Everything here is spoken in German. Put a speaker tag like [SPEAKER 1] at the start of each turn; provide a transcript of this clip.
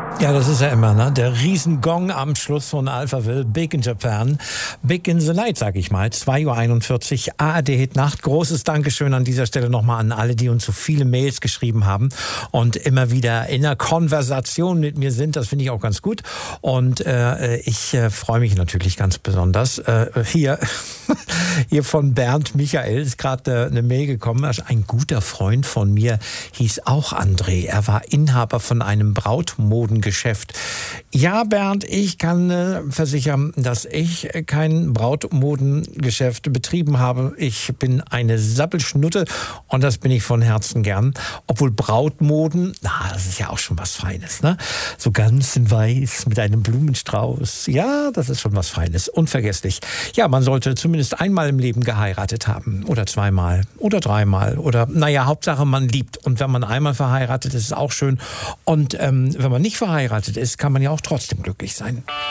[SPEAKER 1] Ja, das ist ja immer, ne? Der Riesengong am Schluss von Alphaville, Big in Japan, Big in the Night, sag ich mal. 2:41 Uhr, ARD-Hit Nacht. Großes Dankeschön an dieser Stelle nochmal an alle, die uns so viele Mails geschrieben haben und immer wieder in einer Konversation mit mir sind. Das finde ich auch ganz gut. Und ich freue mich natürlich ganz besonders. Hier von Bernd Michael ist gerade eine Mail gekommen. Ein guter Freund von mir hieß auch André. Er war Inhaber von einem Brautmodengeschäft. Ja, Bernd, ich kann versichern, dass ich kein Brautmodengeschäft betrieben habe. Ich bin eine Sappelschnutte und das bin ich von Herzen gern. Obwohl Brautmoden, das ist ja auch schon was Feines, ne? So ganz in weiß mit einem Blumenstrauß. Ja, das ist schon was Feines. Unvergesslich. Ja, man sollte zumindest einmal im Leben geheiratet haben. Oder zweimal. Oder dreimal. Oder, Hauptsache man liebt. Und wenn man einmal verheiratet ist, ist es auch schön. Und wenn man nicht verheiratet ist, kann man ja auch trotzdem glücklich sein.